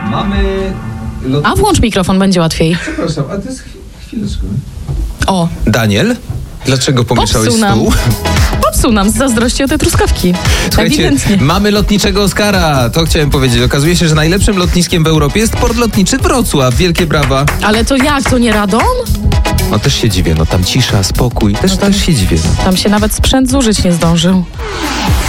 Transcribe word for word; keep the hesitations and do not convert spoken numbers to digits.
Mamy... Lot... A włącz mikrofon, będzie łatwiej. Przepraszam, a to jest chw- chwileczkę. O, Daniel, dlaczego pomieszałeś popsuł nam. stół? Popsuł nam z zazdrości o te truskawki. Słuchajcie, Ewidentnie. mamy lotniczego Oscara, to chciałem powiedzieć. Okazuje się, że najlepszym lotniskiem w Europie jest port lotniczy Wrocław. Wielkie brawa. Ale to jak? To nie Radom? No też się dziwię, no tam cisza, spokój, też, No tam- też się dziwię. No. Tam się nawet sprzęt zużyć nie zdążył.